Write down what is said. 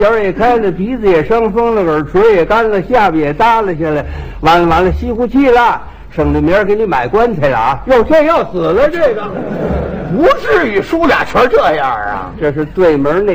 眼也开了，鼻子也生风了，耳垂也干了，下巴也耷拉下来，完了，吸呼气了，省得明儿给你买棺材了啊！ 哟，这要死了，这个不至于输俩拳这样啊！ 这是对门那